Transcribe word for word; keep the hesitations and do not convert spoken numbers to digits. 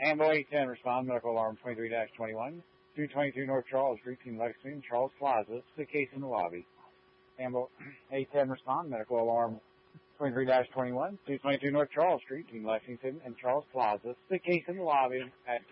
Ambo eight ten, respond, medical alarm twenty-three dash twenty-one, two twenty-two North Charles Street, Team Lexington, Charles Plaza, the case in the lobby. Ambo eight ten, respond, medical alarm twenty-three dash twenty-one, two twenty-two North Charles Street, Team Lexington, and Charles Plaza, the case in the lobby at